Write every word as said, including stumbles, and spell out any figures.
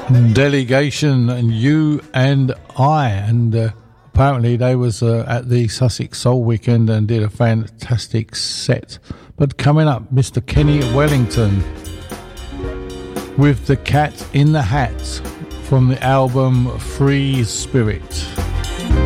Delegation and You and I, and uh, apparently they was uh, at the Sussex Soul Weekend and did a fantastic set. But coming up, Mister Kenny Wellington with The Cat in the Hat from the album Free Spirit.